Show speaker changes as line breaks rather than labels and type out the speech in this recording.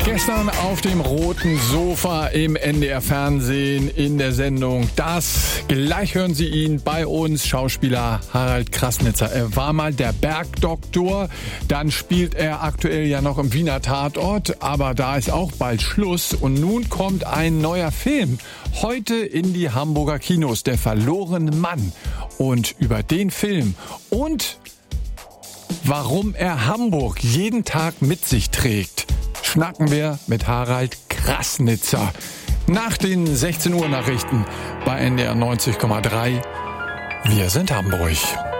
Gestern auf dem roten Sofa im NDR-Fernsehen in der Sendung Das. Gleich hören Sie ihn bei uns, Schauspieler Harald Krasnitzer. Er war mal der Bergdoktor, dann spielt er aktuell ja noch im Wiener Tatort, aber da ist auch bald Schluss und nun kommt ein neuer Film. Heute in die Hamburger Kinos, Der verlorene Mann. Und über den Film und warum er Hamburg jeden Tag mit sich trägt, schnacken wir mit Harald Krasnitzer. Nach den 16 Uhr Nachrichten bei NDR 90,3. Wir sind Hamburg.